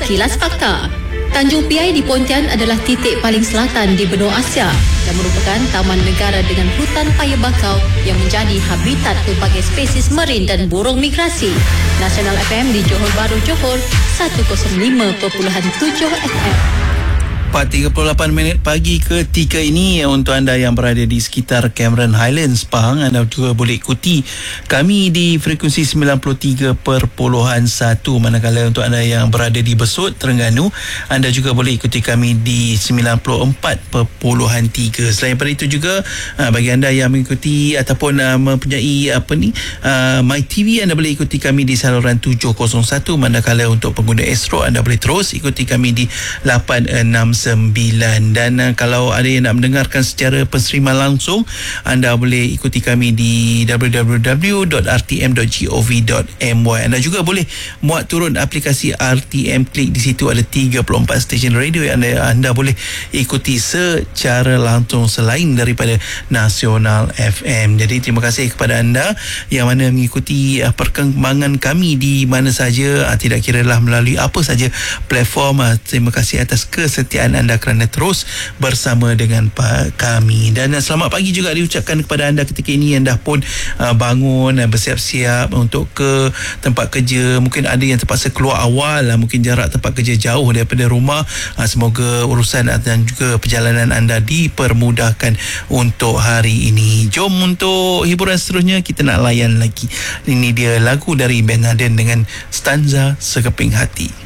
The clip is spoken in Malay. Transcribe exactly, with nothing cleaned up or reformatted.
Sekilas Fakta. Tanjung Piai di Pontian adalah titik paling selatan di benua Asia dan merupakan taman negara dengan hutan paya bakau yang menjadi habitat pelbagai spesies marin dan burung migrasi. Nasional F M di Johor Bahru, Johor, seratus lima perpuluhan tujuh F M. empat tiga puluh lapan minit pagi ketika ini, untuk anda yang berada di sekitar Cameron Highlands, Pahang, anda juga boleh ikuti kami di frekuensi sembilan puluh tiga perpuluhan satu. Manakala untuk anda yang berada di Besut, Terengganu, anda juga boleh ikuti kami di sembilan puluh empat perpuluhan tiga. Selain daripada itu juga, bagi anda yang mengikuti ataupun mempunyai apa ni My T V, anda boleh ikuti kami di saluran tujuh kosong satu. Manakala untuk pengguna Astro, anda boleh terus ikuti kami di lapan enam sembilan. Dan uh, kalau ada yang nak mendengarkan secara penseriman langsung, anda boleh ikuti kami di w w w dot r t m dot gov dot m y. Anda juga boleh muat turun aplikasi R T M Click. Di situ ada tiga puluh empat stesen radio yang anda, anda boleh ikuti secara langsung selain daripada Nasional F M. Jadi terima kasih kepada anda yang mana mengikuti uh, perkembangan kami di mana saja, uh, tidak kiralah melalui apa saja platform. Uh, terima kasih atas kesetiaan anda kerana terus bersama dengan kami. Dan uh, selamat pagi juga diucapkan kepada anda ketika ini yang dah pun uh, bangun dan uh, bersiap-siap untuk ke tempat kerja. Mungkin ada yang terpaksa keluar awal, uh, mungkin jarak tempat kerja jauh daripada rumah. Uh, semoga urusan uh, dan juga perjalanan anda dipermudahkan untuk hari ini. Jom untuk hiburan seterusnya, kita nak layan lagi. Ini dia lagu dari Ben Haden dengan Stanza Sekeping Hati.